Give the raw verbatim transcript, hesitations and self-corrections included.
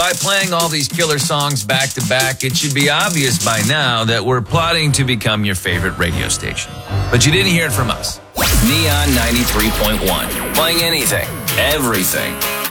By playing all these killer songs back to back, it should be obvious by now that we're plotting to become your favorite radio station. But you didn't hear it from us. Neon ninety-three point one. Playing anything, everything,